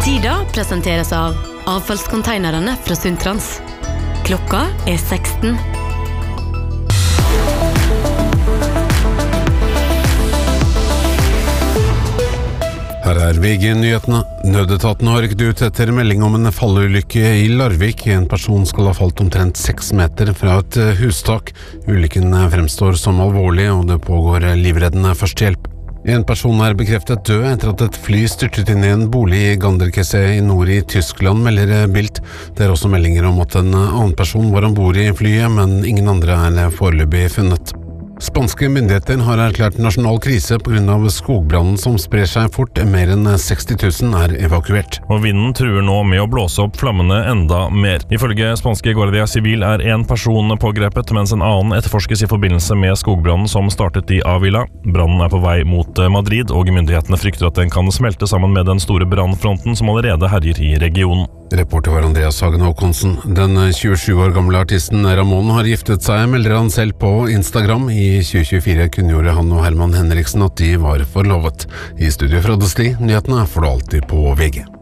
Tida presenteres av avfallskonteinerne fra Sundtrans. Klokka 16. Her VG-nyhetene. Nødetaten har rykket ut etter melding om en fallulykke i Larvik. En person skal ha falt omtrent 6 meter fra et hustak. Ulykken fremstår som alvorlig, og det pågår livreddende førstehjelp. En person er bekreftet død etter at et fly styrtet inn i en bolig i Ganderkesse i nord i Tyskland, melder Bild. Det er også meldinger om at en annen person var ombord i flyet, men ingen andre er foreløpig funnet. Spanske myndigheter har erklært nasjonal krise på grunn av skogbrannen som sprer seg fort. Mer enn 60 000 er evakuert. Og vinden truer nå med å blåse opp flammene enda mer. Ifølge spanske Guardia Civil er en person pågrepet, mens en annen etterforskes i forbindelse med skogbrannen som startet i Avila. Brannen er på vei mot Madrid, og myndighetene frykter at den kan smelte sammen med den store brannfronten som allerede herjer i regionen. Reporter var Andreas Hagen Håkonsen. Den 27 år gamle artisten Ramón har giftet seg, melder han selv på Instagram. I 2024 kunngjorde han og Herman Henriksen at de var forlovet. I studio fra Desti, nyhetene får du alltid på VG.